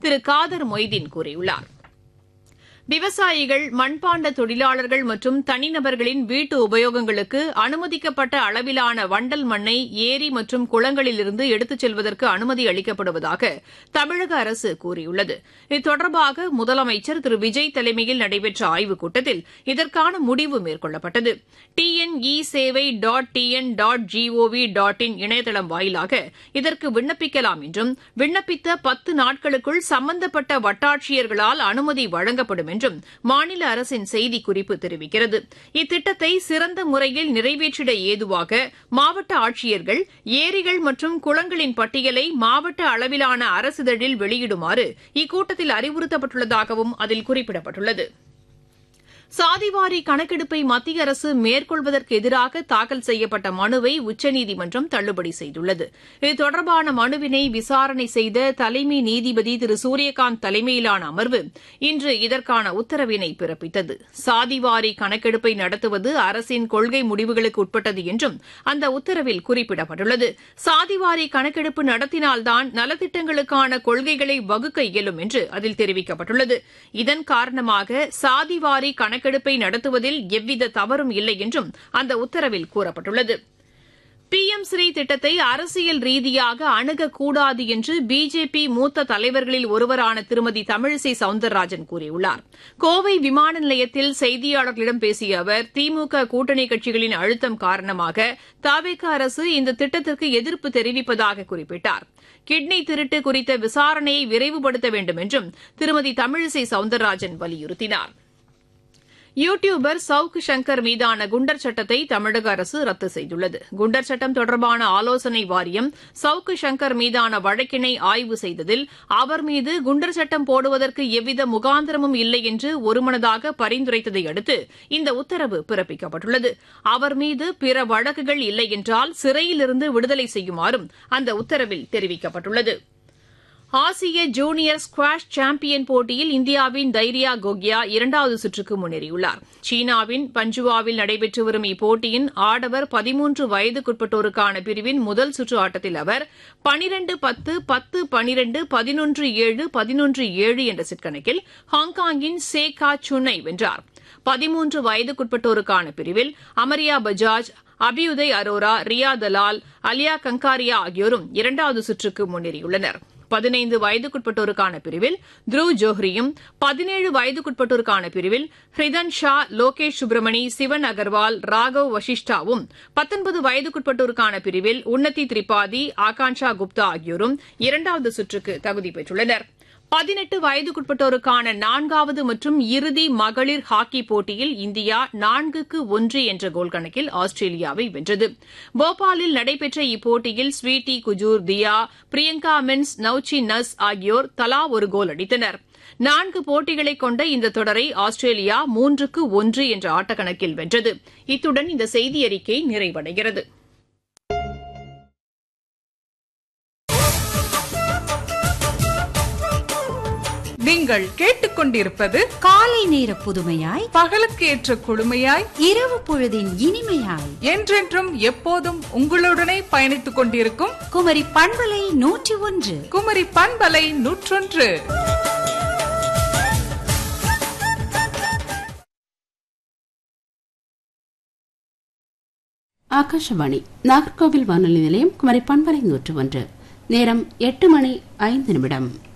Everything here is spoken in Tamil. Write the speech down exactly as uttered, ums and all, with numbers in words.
திரு காதர் மொய்தீன் கூறியுள்ளார். விவசாயிகள், மண்பாண்ட தொழிலாளர்கள் மற்றும் தனிநபர்களின் வீட்டு உபயோகங்களுக்கு அனுமதிக்கப்பட்ட அளவிலான வண்டல் மண்ணை ஏரி மற்றும் குளங்களிலிருந்து எடுத்துச் செல்வதற்கு அனுமதி அளிக்கப்படுவதாக தமிழக அரசு கூறியுள்ளது. இது தொடர்பாக முதலமைச்சர் திரு விஜய் தலைமையில் நடைபெற்ற ஆய்வுக் கூட்டத்தில் இதற்கான முடிவு மேற்கொள்ளப்பட்டது. டி என் இ சேவை dot T N dot gov dot in இணையதளம் வாயிலாக இதற்கு விண்ணப்பிக்கலாம் என்றும், விண்ணப்பித்த பத்து நாட்களுக்குள் சம்பந்தப்பட்ட வட்டாட்சியர்களால் அனுமதி வழங்கப்படும் என்றும் மாநில அரசின் செய்திக்குறிப்பு தெரிவிக்கிறது. இத்திட்டத்தை சிறந்த முறையில் நிறைவேற்றிட ஏதுவாக மாவட்ட ஆட்சியர்கள் ஏரிகள் மற்றும் குளங்களின் பட்டியலை மாவட்ட அளவிலான அரசிதழில் வெளியிடுமாறு இக்கூட்டத்தில் அறிவுறுத்தப்பட்டுள்ளதாகவும் அதில் குறிப்பிடப்பட்டுள்ளது. சாதிவாரி கணக்கெடுப்பை மத்திய அரசு மேற்கொள்வதற்கு எதிராக தாக்கல் செய்யப்பட்ட மனுவை உச்சநீதிமன்றம் தள்ளுபடி செய்துள்ளது. இது தொடர்பான மனுவினை விசாரணை செய்த தலைமை நீதிபதி திரு சூரியகாந்த் தலைமையிலான அமர்வு இன்று இதற்கான உத்தரவினை பிறப்பித்தது. சாதிவாரி கணக்கெடுப்பை நடத்துவது அரசின் கொள்கை முடிவுகளுக்கு உட்பட்டது என்றும் அந்த உத்தரவில் குறிப்பிடப்பட்டுள்ளது. சாதிவாரி கணக்கெடுப்பு நடத்தினால்தான் நலத்திட்டங்களுக்கான கொள்கைகளை வகுக்க இயலும் என்று அதில் தெரிவிக்கப்பட்டுள்ளது. இதன் காரணமாக சாதிவாரி கணக்கு கணக்கெடுப்பை நடத்துவதில் எவ்வித தவறும் இல்லை என்றும் அந்த உத்தரவில் கூறப்பட்டுள்ளது. பி எம் ஸ்ரீ திட்டத்தை அரசியல் ரீதியாக அணுகக்கூடாது என்று பிஜேபி மூத்த தலைவர்களில் ஒருவரான திருமதி தமிழிசை சவுந்தரராஜன் கூறியுள்ளார். கோவை விமான நிலையத்தில் செய்தியாளர்களிடம் பேசிய அவர், திமுக கூட்டணி கட்சிகளின் அழுத்தம் காரணமாக தவேக அரசு இந்த திட்டத்திற்கு எதிர்ப்பு தெரிவிப்பதாக குறிப்பிட்டார். கிட்னி திருட்டு குறித்த விசாரணையை விரைவுபடுத்த வேண்டும் என்றும் திருமதி தமிழிசை சவுந்தரராஜன் வலியுறுத்தினார். யூ டியூபர் சவுக் சங்கர் மீதான குண்டர் சட்டத்தை தமிழக அரசு ரத்து செய்துள்ளது. குண்டர் சட்டம் தொடர்பான ஆலோசனை வாரியம் சவுக் சங்கர் மீதான வழக்கினை ஆய்வு செய்ததில் அவர் மீது குண்டர் சட்டம் போடுவதற்கு எவ்வித முகாந்திரமும் இல்லை என்று ஒருமனதாக பரிந்துரைத்ததை அடுத்து இந்த உத்தரவு பிறப்பிக்கப்பட்டுள்ளது. அவர் மீது பிற வழக்குகள் இல்லை என்றால் சிறையிலிருந்து விடுதலை செய்யுமாறும் அந்த உத்தரவில் தெரிவிக்கப்பட்டுள்ளது. ஆசிய ஜூனியர் ஸ்குவாஷ் சாம்பியன் போட்டியில் இந்தியாவின் தைரியா கோகியா இரண்டாவது சுற்றுக்கு முன்னேறியுள்ளார். சீனாவின் பஞ்சுவாவில் நடைபெற்று வரும் இப்போட்டியின் ஆடவர் பதிமூன்று வயதுக்குட்பட்டோருக்கான பிரிவின் முதல் சுற்று ஆட்டத்தில் அவர் பனிரண்டு பத்து பத்து பனிரண்டு பதினொன்று ஏழு பதினொன்று ஏழு என்ற செட் கணக்கில் ஹாங்காங்கின் சே கா சுனை வென்றார். பதிமூன்று வயதுக்குட்பட்டோருக்கான பிரிவில் அமரியா பஜாஜ், அபியுதய் அரோரா, ரியா தலால், அலியா கங்காரியா ஆகியோரும் இரண்டாவது சுற்றுக்கு முன்னேறியுள்ளனர். பதினைந்து வயதுக்குட்பட்டோருக்கான பிரிவில் த்ருவ் ஜோஹ்ரியும், பதினேழு வயதுக்குட்பட்டோருக்கான பிரிவில் ஹிரிதன் ஷா, லோகேஷ் சுப்ரமணி, சிவன் அகர்வால், ராகவ் வஷிஷ்டாவும், பத்தொன்பது வயதுக்குட்பட்டோருக்கான பிரிவில் உன்னதி திரிபாதி, ஆகான்ஷா குப்தா ஆகியோரும் இரண்டாவது சுற்றுக்கு தகுதி பெற்றுள்ளனர். பதினெட்டு வயதுக்குட்பட்டோருக்கான நான்காவது மற்றும் இறுதி மகளிர் ஹாக்கி போட்டியில் இந்தியா நான்குக்கு ஒன்று என்ற கோல் கணக்கில் ஆஸ்திரேலியாவை வென்றது. போபாலில் நடைபெற்ற இப்போட்டியில் ஸ்வீட்டி குஜூர், தியா, பிரியங்கா மென்ஸ், நவ்ச்சி நஸ் ஆகியோர் தலா ஒரு கோல் அடித்தனர். நான்கு போட்டிகளை கொண்ட இந்த தொடரை ஆஸ்திரேலியா மூன்றுக்கு ஒன்று என்ற ஆட்டக்கணக்கில் வென்றது. இத்துடன் இந்த செய்தியறிக்கை நிறைவடைகிறது. நீங்கள் கேட்டுக்கொண்டிருப்பது காலை நேர புதுமையாய், பகலுக்கு ஏற்ற குழுமையாய், இரவு பொழுதின் இனிமையாய், என்றென்றும் எப்போதும் உங்களுடனே பயணித்துக் கொண்டிருக்கும் குமரி பண்பலை நூற்றி ஒன்று. குமரி பண்பலை நூற்றொன்று. ஆகாஷவாணி நாகர்கோவில் வானொலி நிலையம், குமரி பண்பலை நூற்று ஒன்று. நேரம் எட்டு மணி ஐந்து நிமிடம்.